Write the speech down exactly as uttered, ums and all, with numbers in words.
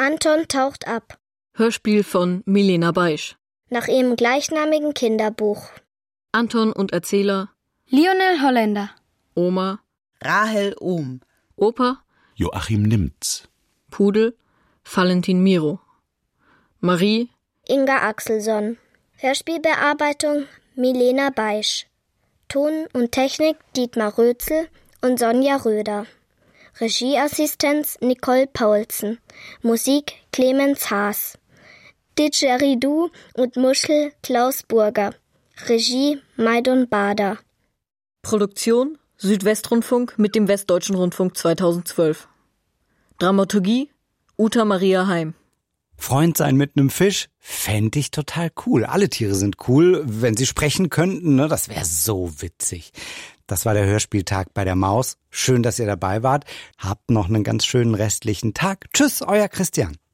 Anton taucht ab. Hörspiel von Milena Beisch. Nach ihrem gleichnamigen Kinderbuch. Anton und Erzähler Lionel Holländer. Oma Rahel Ohm. Opa Joachim Nimtz. Pudel Valentin Miro. Marie Inga Axelsson. Hörspielbearbeitung Milena Beisch. Ton und Technik Dietmar Rözel und Sonja Röder. Regieassistenz Nicole Paulsen. Musik Clemens Haas. Didgeridoo und Muschel Klaus Burger. Regie Maidon Bader. Produktion Südwestrundfunk mit dem Westdeutschen Rundfunk zweitausendzwölf. Dramaturgie Uta Maria Heim. Freund sein mit einem Fisch fände ich total cool. Alle Tiere sind cool, wenn sie sprechen könnten, ne? Das wäre so witzig. Das war der Hörspieltag bei der Maus. Schön, dass ihr dabei wart. Habt noch einen ganz schönen restlichen Tag. Tschüss, euer Christian.